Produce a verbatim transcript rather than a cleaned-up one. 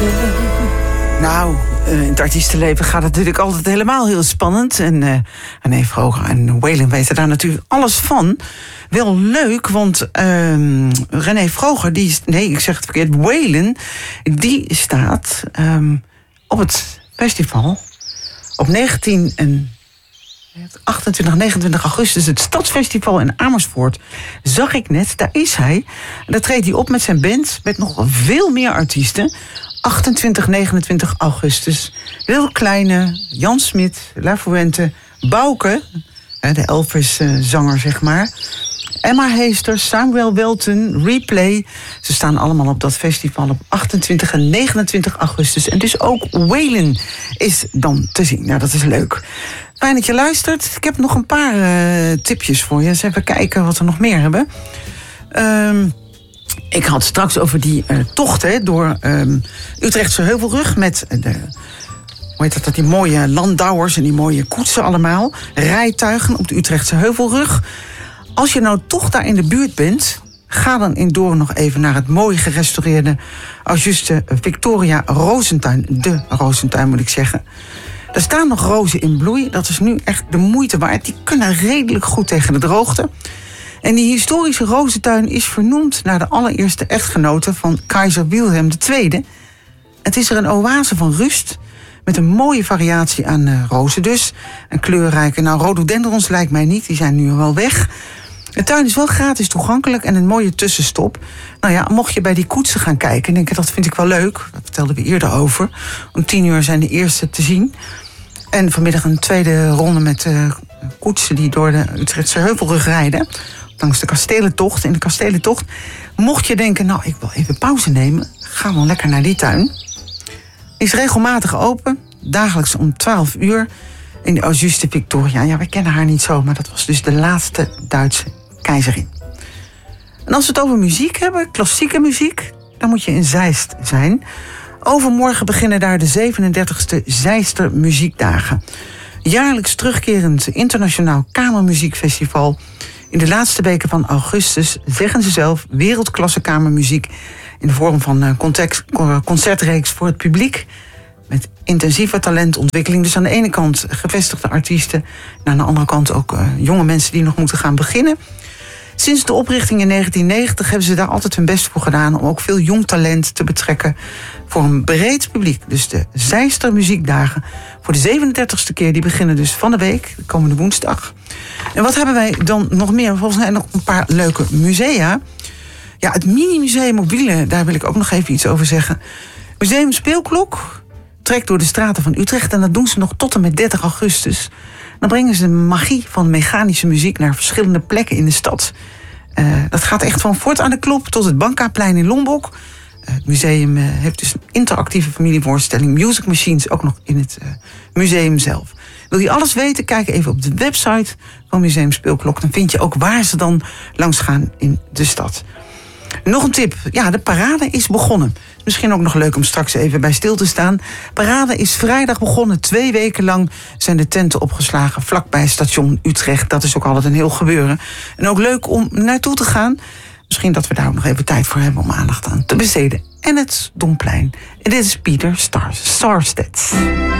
Nou, uh, in het artiestenleven gaat het natuurlijk altijd helemaal heel spannend. En uh, René Vroger en Waylon weten daar natuurlijk alles van. Wel leuk, want uh, René Vroger, die is, nee, ik zeg het verkeerd, Waylon, die staat um, op het festival op negentien en achtentwintig, negenentwintig augustus, het Stadsfestival in Amersfoort. Zag ik net, daar is hij. En daar treedt hij op met zijn band, met nog veel meer artiesten. achtentwintig, negenentwintig augustus. Wil Kleine, Jan Smit, La Fuente, Bouke, de Elvis-zanger, zeg maar. Emma Heester, Samuel Welten, Replay. Ze staan allemaal op dat festival op achtentwintig en negenentwintig augustus. En dus ook Waylon is dan te zien. Nou, dat is leuk. Fijn dat je luistert. Ik heb nog een paar uh, tipjes voor je. Dus even kijken wat we nog meer hebben. Um, ik had straks over die uh, tocht hè, door um, Utrechtse Heuvelrug met de, hoe heet dat, die mooie landauers en die mooie koetsen allemaal. Rijtuigen op de Utrechtse Heuvelrug. Als je nou toch daar in de buurt bent, ga dan in Doorn nog even naar het mooi gerestaureerde Auguste Victoria Rozentuin. De Rozentuin moet ik zeggen. Er staan nog rozen in bloei. Dat is nu echt de moeite waard. Die kunnen redelijk goed tegen de droogte. En die historische rozentuin is vernoemd naar de allereerste echtgenote van keizer Wilhelm de Tweede. Het is er een oase van rust met een mooie variatie aan uh, rozen dus. En kleurrijke, nou rhododendrons lijkt mij niet, die zijn nu wel weg. De tuin is wel gratis toegankelijk en een mooie tussenstop. Nou ja, mocht je bij die koetsen gaan kijken en denken, dat vind ik wel leuk. Dat vertelden we eerder over. Om tien uur zijn de eerste te zien. En vanmiddag een tweede ronde met uh, koetsen die door de Utrechtse Heuvelrug rijden. Langs de kastelentocht. In de kastelentocht. Mocht je denken, nou, ik wil even pauze nemen. Ga dan lekker naar die tuin. Is regelmatig open. Dagelijks om twaalf uur. In de Auguste Victoria. Ja, wij kennen haar niet zo. Maar dat was dus de laatste Duitse keizerin. En als we het over muziek hebben. Klassieke muziek. Dan moet je in Zeist zijn. Overmorgen beginnen daar de zevenendertigste Zeister Muziekdagen. Jaarlijks terugkerend internationaal kamermuziekfestival. In de laatste weken van augustus zeggen ze zelf wereldklasse kamermuziek in de vorm van een context, concertreeks voor het publiek. Met intensieve talentontwikkeling. Dus aan de ene kant gevestigde artiesten. En aan de andere kant ook uh, jonge mensen die nog moeten gaan beginnen. Sinds de oprichting in negentien negentig hebben ze daar altijd hun best voor gedaan om ook veel jong talent te betrekken voor een breed publiek. Dus de Zeister Muziekdagen voor de zevenendertigste keer, die beginnen dus van de week, de komende woensdag. En wat hebben wij dan nog meer? Volgens mij nog een paar leuke musea. Ja, het Mini-museum op wielen, daar wil ik ook nog even iets over zeggen. Museum Speelklok trekt door de straten van Utrecht en dat doen ze nog tot en met dertig augustus. Dan brengen ze de magie van mechanische muziek naar verschillende plekken in de stad. Uh, dat gaat echt van Fort aan de Klop tot het Bankaplein in Lombok. Uh, het museum uh, heeft dus een interactieve familievoorstelling. Music Machines ook nog in het uh, museum zelf. Wil je alles weten? Kijk even op de website van Museum Speelklok. Dan vind je ook waar ze dan langs gaan in de stad. Nog een tip. Ja, de parade is begonnen. Misschien ook nog leuk om straks even bij stil te staan. Parade is vrijdag begonnen. Twee weken lang zijn de tenten opgeslagen vlakbij station Utrecht. Dat is ook altijd een heel gebeuren. En ook leuk om naartoe te gaan. Misschien dat we daar ook nog even tijd voor hebben om aandacht aan te besteden. En het Domplein. En dit is Pieter Starstedt.